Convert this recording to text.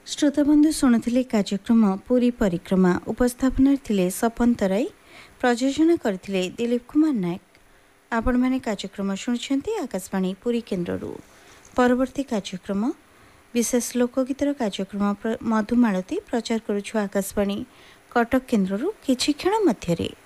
श्रोताबंधु शुणुले कार्यक्रम पुरी परिक्रमा उपस्थापन थिले सपन तराई प्रयोजन करथिले दिलीप कुमार नायक। आपण माने कार्यक्रम शुणुछंती आकाशवाणी पुरी केन्द्ररू। परवर्ती कार्यक्रम विशेष लोकगीतर कार्यक्रम मधुमालती प्रचार करुछु आकाशवाणी कटक केन्द्ररू किछि क्षण मध्यरे।